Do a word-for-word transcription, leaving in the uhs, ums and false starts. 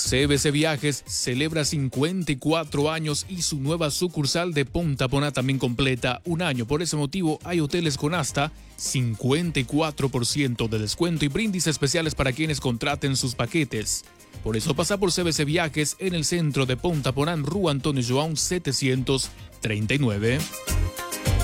C B C Viajes celebra cincuenta y cuatro años y su nueva sucursal de Punta Poná también completa un año. Por ese motivo hay hoteles con hasta cincuenta y cuatro por ciento de descuento y brindis especiales para quienes contraten sus paquetes. Por eso pasa por C B C Viajes en el centro de Punta Poná, en Rua Antonio João setecientos treinta y nueve.